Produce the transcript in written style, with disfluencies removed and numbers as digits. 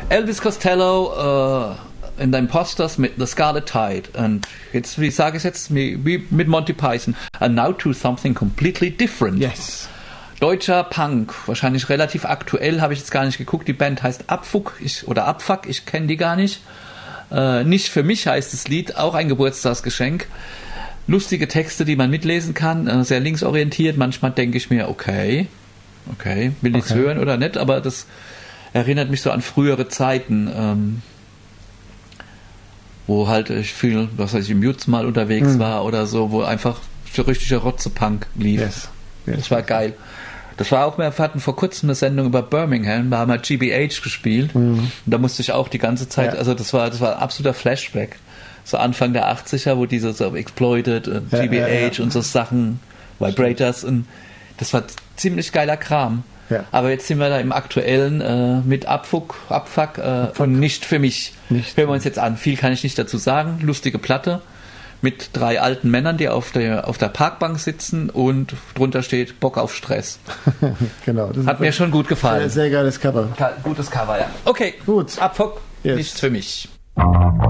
Elvis Costello in The Imposters mit The Scarlet Tide. Und jetzt, wie sage ich jetzt, wie mit Monty Python. And now to something completely different. Yes. Deutscher Punk, wahrscheinlich relativ aktuell, habe ich jetzt gar nicht geguckt. Die Band heißt Abfuck oder Abfuck, ich kenne die gar nicht. Nicht für mich heißt das Lied, auch ein Geburtstagsgeschenk. Lustige Texte, die man mitlesen kann, sehr linksorientiert. Manchmal denke ich mir, okay, will ich es hören oder nicht, aber das erinnert mich so an frühere Zeiten, wo halt ich viel, was weiß ich, im Jutz mal unterwegs war oder so, wo einfach so richtiger Rotzepunk lief. Yes. Das war geil. Das war auch, wir hatten vor kurzem eine Sendung über Birmingham, da haben wir GBH gespielt. Und da musste ich auch die ganze Zeit, also das war ein absoluter Flashback. So Anfang der 80er, wo diese so Exploited und GBH und so Sachen, Vibrators, und das war ziemlich geiler Kram. Ja. Aber jetzt sind wir da im Aktuellen mit Abfuck und nicht für mich. Hören wir uns jetzt an. Viel kann ich nicht dazu sagen. Lustige Platte mit 3 alten Männern, die auf der Parkbank sitzen und drunter steht Bock auf Stress. Genau. Das Hat mir schon gut gefallen. Sehr geiles Cover. Gutes Cover, ja. Okay, gut. Abfuck, Yes. nichts für mich.